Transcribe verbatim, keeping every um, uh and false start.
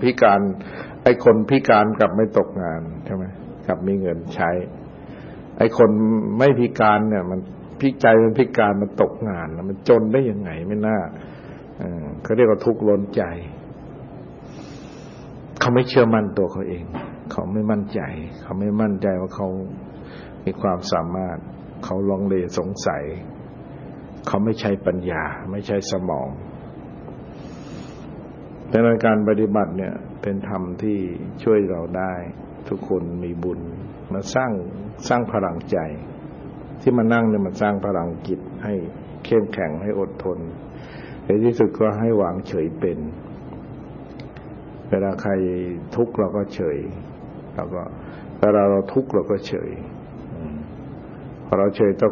พิการไอ้คนพิการกลับไม่ตกงานใช่ไหมกลับมีเงินใช้ไอ้คนไม่พิการเนี่ยมันพิใจมันพิการมันตกงานมันจนได้ยังไงไม่น่าเขาเรียกว่าทุกข์ล้นใจเขาไม่เชื่อมั่นตัวเขาเองเขาไม่มั่นใจเขาไม่มั่นใจว่าเขามีความสามารถเขาลังเลสงสัยเขาไม่ใช้ปัญญาไม่ใช้สมองแต่ในการปฏิบัติเนี่ยเป็นธรรมที่ช่วยเราได้ทุกคนมีบุญมาสร้างสร้างพลังใจที่มานั่งเนี่ยมันสร้างพลังจิตให้เข้มแข็งให้อดทนในที่สุดก็ให้วางเฉยเป็นเวลาใครทุกข์เราก็เฉยเราก็เวลาเราทุกข์เราก็เฉยพอเราเฉยต่อ